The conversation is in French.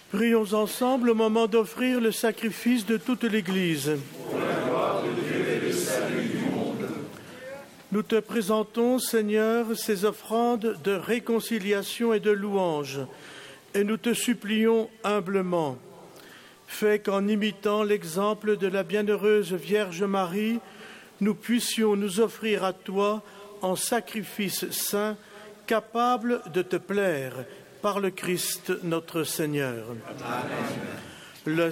Prions ensemble au moment d'offrir le sacrifice de toute l'Église. Pour la gloire de Dieu et le salut du monde. Nous te présentons, Seigneur, ces offrandes de réconciliation et de louange, et nous te supplions humblement, fais qu'en imitant l'exemple de la bienheureuse Vierge Marie, nous puissions nous offrir à toi en sacrifice saint, capable de te plaire, par le Christ notre Seigneur. Amen. Le